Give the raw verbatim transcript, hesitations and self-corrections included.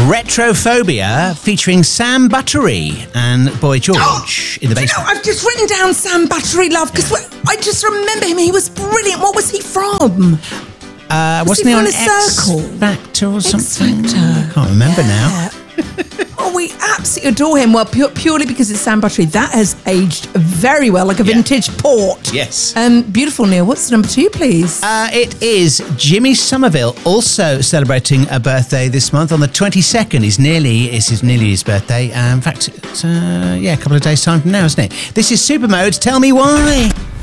Retrophobia, featuring Sam Buttery and Boy George oh, in the basement. You know, I've just written down Sam Buttery, love, because I just remember him. He was brilliant. What was he from? Uh, was wasn't he, he on X X Factor or X something? Factor. I can't remember yeah. now. Oh, we absolutely adore him. Well, pu- purely because it's Sam Buttery. That has aged very well, like a Yeah. vintage port. Yes. Um, beautiful, Neil. What's number two, please? Uh, it is Jimmy Somerville, also celebrating a birthday this month on the twenty-second. Is nearly it's his nearly his birthday. Uh, in fact, it's, uh, yeah, a couple of days time from now, isn't it? This is Supermode. Tell me why.